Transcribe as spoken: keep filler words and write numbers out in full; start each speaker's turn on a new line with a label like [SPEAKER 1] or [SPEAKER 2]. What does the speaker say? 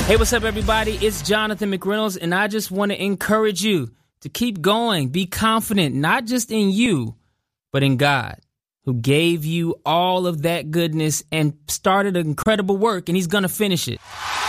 [SPEAKER 1] Hey, what's up, everybody? It's Jonathan McReynolds, and I just want to encourage you to keep going. Be confident, not just in you, but in God, who gave you all of that goodness and started an incredible work, and he's going to finish it.